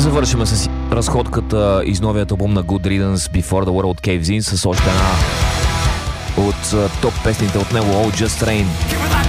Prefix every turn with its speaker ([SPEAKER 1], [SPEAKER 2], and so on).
[SPEAKER 1] завършим с разходката из новият албум на Good Riddance Before the World Caves In с още една от топ песните от него, All Just Rain.